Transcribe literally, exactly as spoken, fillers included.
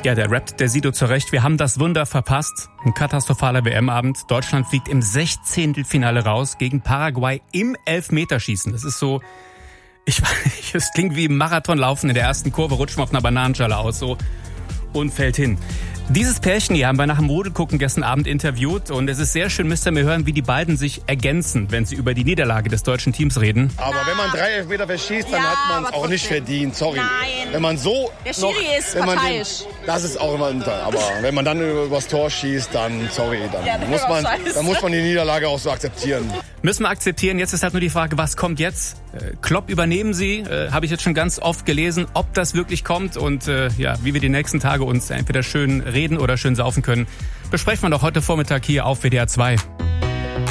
Ja, der rappt der Sido zurecht. Wir haben das Wunder verpasst. Ein katastrophaler W M-Abend. Deutschland fliegt im Sechzehntelfinale raus gegen Paraguay im Elfmeterschießen. Das ist so, ich weiß nicht, es klingt wie im Marathonlaufen in der ersten Kurve, rutschen wir auf einer Bananenschale aus so und fällt hin. Dieses Pärchen hier haben wir nach dem Rudelgucken gestern Abend interviewt und es ist sehr schön, müsst ihr mir hören, wie die beiden sich ergänzen, wenn sie über die Niederlage des deutschen Teams reden. Aber wenn man drei Elfmeter verschießt, dann Ja, hat man es aber auch nicht trotzdem. verdient, sorry. Nein. Wenn man so Der Schiri noch, ist wenn man den, parteiisch. das ist auch immer unter. Aber wenn man dann übers Tor schießt, dann sorry, dann, Ja, das muss, ist man, scheiße. dann muss man die Niederlage auch so akzeptieren. Müssen wir akzeptieren. Jetzt ist halt nur die Frage, was kommt jetzt? Äh, Klopp übernehmen Sie, äh, habe ich jetzt schon ganz oft gelesen, ob das wirklich kommt und äh, ja, wie wir die nächsten Tage uns entweder schön reden oder schön saufen können, besprechen wir doch heute Vormittag hier auf W D R zwei.